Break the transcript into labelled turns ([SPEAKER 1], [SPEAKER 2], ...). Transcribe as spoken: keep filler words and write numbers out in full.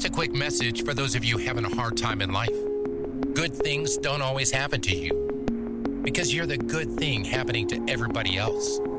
[SPEAKER 1] Just a quick message for those of you having a hard time in life. Good things don't always happen to you because you're the good thing happening to everybody else.